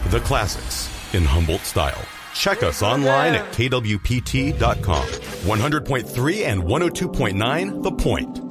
The classics in Humboldt style. Check us online at kwpt.com. 100.3 and 102.9 The Point.